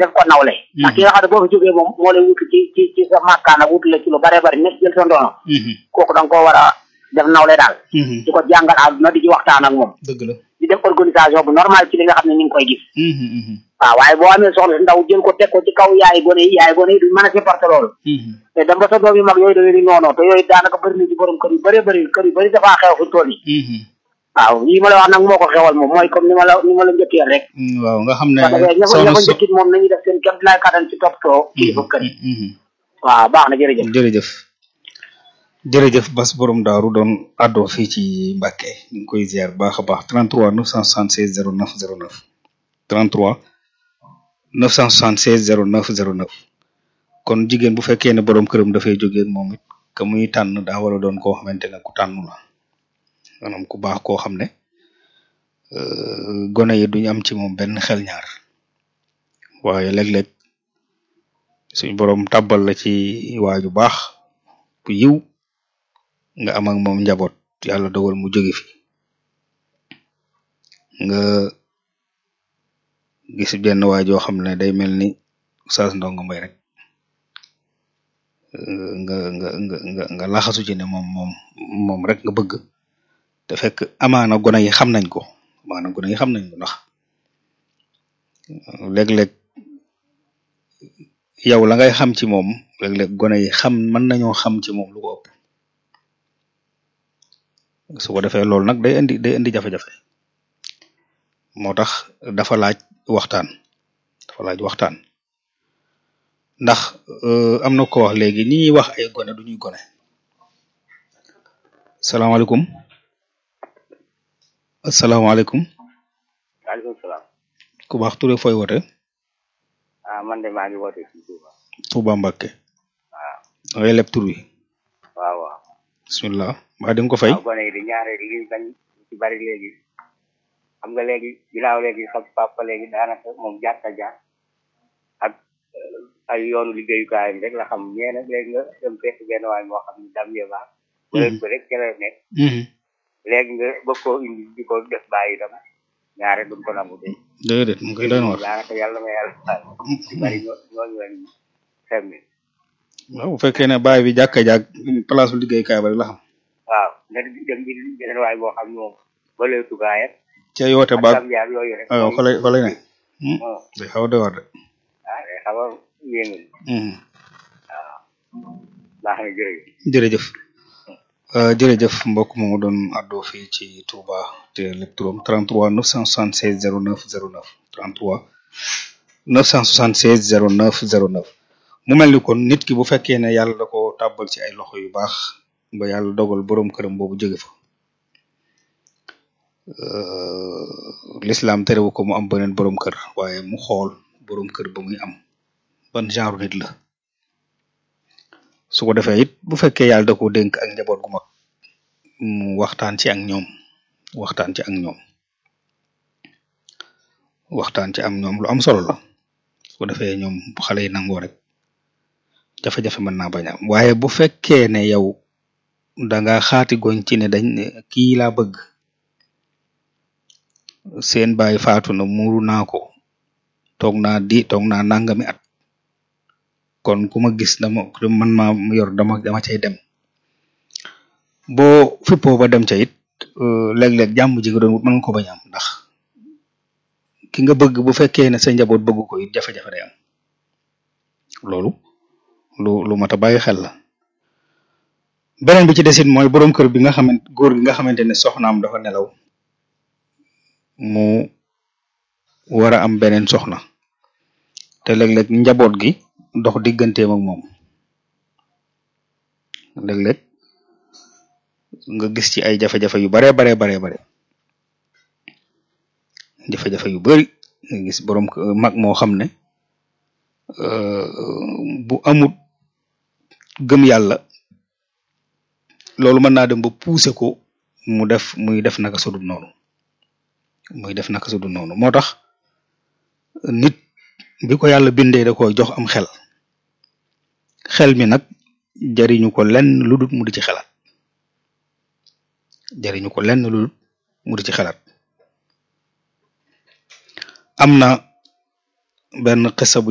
def ko nawle ndax ki nga xam ne boo fi jógee moom moo lay wutu ci sa makkaana wutu la ci lu bare bari nekk jël sa ndono kooku da nga koo war a def nawle daal di ko jàngal àdduna di ci waxtaan ak moom dëgg la di def organisation bu normal ci li nga xam ne ñu ngi koy gis waaw waaye boo amee soxla si ndaw jël ko teg ko ci kaw yaay gone yi duñ mën a supporter loolu te dem ba sa doom yu mag yooyu da leen di noonoo te yooyu daanaka bëri na ci borom kër yu bëri dafaa xew fu toll yi waaw lii ma la wax nag moo ko xewal moom mooy comme ni ma la njëkkee rek waaw nga xam ne ña ko njëkkit moom nañuy def seen kéem laay kattan ci toppatoo kilifa kër waaw baax na jërëjëf Bass borom daaru doon àddoo fii ci Mbàkke ñu ngi koy ziar baax a baax 33 976 09 09 33 976 09 09 kon jigéen bu fekkee ne borom këram dafay jógee moom it ka muy tànn daa war a doon koo xamante ne ku tànnu la maanaam ku baax koo xam ne gone yi duñu am ci moom benn xel ñaar waaye léeg-léeg suñ borom tàbbal la ci waaju baax ku yiw nga am ak moom njaboot yàlla dogal mu jóge fi nga gis benn waajoo xam ne day mel ni Oustaz Ndongo Mbaye rek nga laxasu ci ne moom rek nga bëgg te fekk amaana gone yi xam nañ ko ndax léeg-léeg yow la ngay xam ci moom léeg-léeg gone yi mën nañoo xam ci moom lu ko ëpp su ko defee loolu nag day indi jafe-jafe moo tax dafa laaj waxtaan ndax am na ko wax léegi ñi ñuy wax ay gone du ñuy gone salaamaaleykum waaleykum salaam ku baax Touré fooy woote man de maa ngi woote ci Touba Mbacké waaw ngay leb tur wi waaw bismillah mbaa di nga ko fay gone yi di ñaare li bañ ci bari léegi xam nga léegi ginnaaw léegi sa papa léegi daanaka moom jàkka ak ay yoonu liggéeyukaayam rek la xam ñee nag léegi nga dem fekk benn waay moo xam ne dam yebaa wala ko rek ca la nekk léegi nga bëgg koo indi di ko def bàyyi itam ñaare duñ ko nangu déedéet mu koy doon wax daanaka yàlla ma yàlla ci bari ñooñu lañ semmi waaw bu fekkee ne bàyyi bi jàkka place liggéeyukaay ba rek la xam waaw nga dem bi beneen waay boo xam ne moom ba leetu gaay ak ca yoote ba yooyu rek waaw fa lay ne day xaw a doy war de day xaw a yéngu waaw baax na jërëjëf jërëjëf mbokk moomu doon àddoo fii ci Touba te lépp turam 33 976 09 09 33 976 09 09 mu mel ni kon nit ki bu fekkee ne yàlla da ko tàbbal ci ay loxo yu baax ba yàlla dogal borom këram boobu jóge fa l'islam terewu ko mu am beneen borom kër waaye mu xool borom kër ba muy am ban genre nit la su ko defee it bu fekkee yàlla da ko dénk ak njaboot gu mag mu waxtaan ci ak ñoom lu am solo la su ko defee ñoom bu xale yi nangoo rek jafe-jafe mën naa bañ a am waaye bu fekkee ne yow danga xaati goñ ci ne kii laa bëgg seen baay faatu na muuru naa ko toog naa nangami at kon ku ma gis man maa yor dama cay dem boo fippoo ba dem ca it léeg-léeg jàmm ji nga doon wut mën nga ko bañ am ndax ki nga bëgg bu fekkee ne sa njaboot bëgg ko it jafe-jafe day am loolu lu mat a bàyyi xel la beneen bi ci desit mooy borom kër bi nga xamante góor gi nga xamante ne soxnaam dafa nelaw mu war a am beneen soxna te léeg-léeg njaboot gi dox digganteem ak moom léeg-léeg nga gis ci ay jafe-jafe yu bare jafe-jafe yu bari nga gis borom mag moo xam ne bu amut gëm yàlla loolu mën naa dem ba pousser ko muy def naka sudul noonu moo tax nit bi ko yàlla bindee da ko jox am xel mi nag jariñu ko lenn lu dul mu di ci xalaat am na benn xissa bu